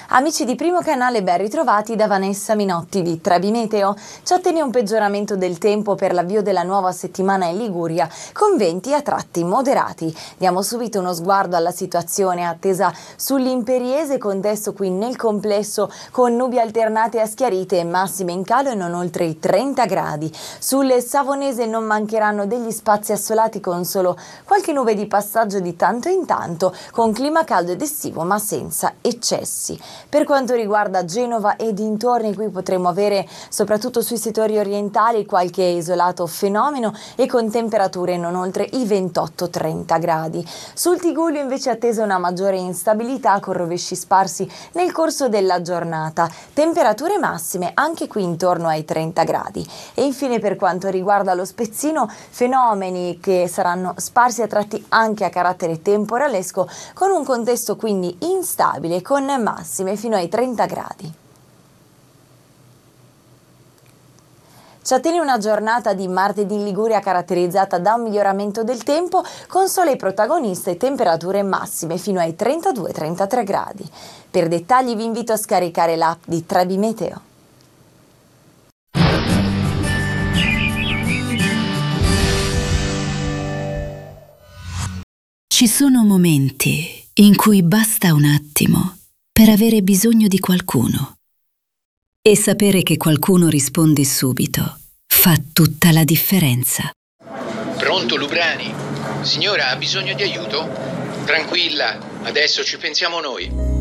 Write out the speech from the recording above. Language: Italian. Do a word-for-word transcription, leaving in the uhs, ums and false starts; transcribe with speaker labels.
Speaker 1: Amici di Primo Canale, ben ritrovati da Vanessa Minotti di Trebi Meteo. Ci attende un peggioramento del tempo per l'avvio della nuova settimana in Liguria, con venti a tratti moderati. Diamo subito uno sguardo alla situazione attesa sull'Imperiese, contesto qui nel complesso con nubi alternate a schiarite e massime in calo e non oltre i trenta gradi. Sul Savonese non mancheranno degli spazi assolati con solo qualche nube di passaggio di tanto in tanto, con clima caldo ed estivo ma senza eccessi. Per quanto riguarda Genova e dintorni, qui potremo avere soprattutto sui settori orientali qualche isolato fenomeno e con temperature non oltre i ventotto trenta gradi. Sul Tigullio invece è attesa una maggiore instabilità con rovesci sparsi nel corso della giornata, temperature massime anche qui intorno ai trenta gradi. E infine per quanto riguarda lo Spezzino, fenomeni che saranno sparsi a tratti anche a carattere temporalesco, con un contesto quindi instabile con massime fino ai trenta gradi. Ci attende una giornata di martedì in Liguria caratterizzata da un miglioramento del tempo, con sole protagoniste e temperature massime fino ai trentadue trentatré gradi. Per dettagli vi invito a scaricare l'app di Trebi Meteo.
Speaker 2: Ci sono momenti in cui basta un attimo per avere bisogno di qualcuno. E sapere che qualcuno risponde subito fa tutta la differenza.
Speaker 3: Pronto, Lubrani? Signora, ha bisogno di aiuto? Tranquilla, adesso ci pensiamo noi.